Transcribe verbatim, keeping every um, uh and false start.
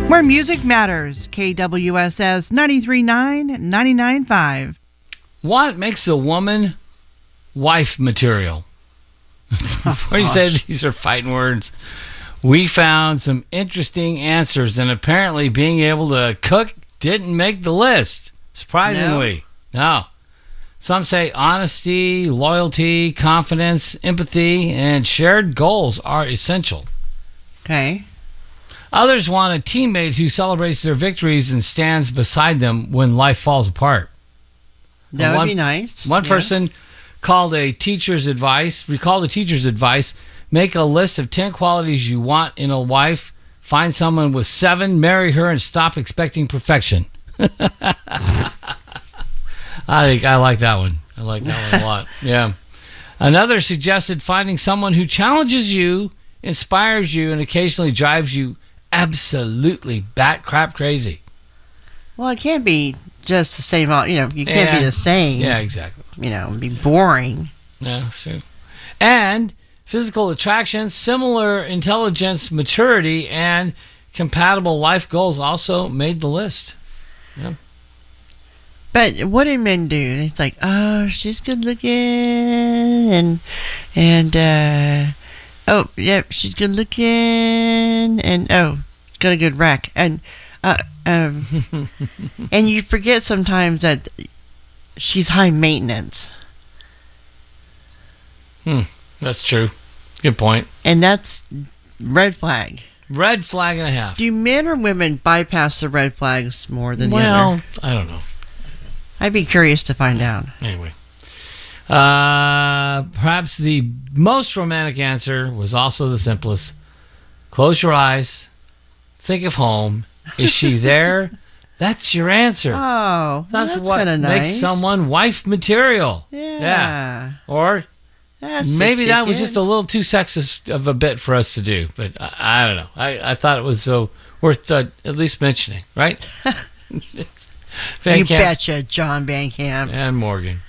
Where music matters. K W S S ninety-three point nine, ninety-nine point five. What makes a woman wife material? Before you say these are fighting words, we found some interesting answers, and apparently being able to cook didn't make the list. Surprisingly. No. no. Some say honesty, loyalty, confidence, empathy, and shared goals are essential. Okay. Others want a teammate who celebrates their victories and stands beside them when life falls apart. That would one, be nice. One yeah. person called a teacher's advice, recall the teacher's advice, make a list of ten qualities you want in a wife, find someone with seven, marry her, and stop expecting perfection. I think I like that one. I like that one a lot. Yeah. Another suggested finding someone who challenges you, inspires you, and occasionally drives you absolutely bat crap crazy. Well, it can't be just the same. You know, you can't yeah. be the same. Yeah, exactly. You know, it'd be boring. Yeah, that's true. And physical attraction, similar intelligence, maturity, and compatible life goals also made the list. Yeah. But what do men do? It's like, oh, she's good looking, and and uh, oh, yeah, she's good looking, and oh, got a good rack, and uh, um, and you forget sometimes that she's high maintenance. Hmm, that's true. Good point. And that's red flag. Red flag and a half. Do men or women bypass the red flags more than well, the other? I don't know. I'd be curious to find out. Anyway. Uh, perhaps the most romantic answer was also the simplest. Close your eyes. Think of home. Is she there? That's your answer. Oh, that's, that's what nice. makes someone wife material. Yeah. yeah. Or that's maybe that was just a little too sexist of a bit for us to do. But I, I don't know. I, I thought it was so worth uh, at least mentioning, right? You betcha, John Van Camp. And Morgan.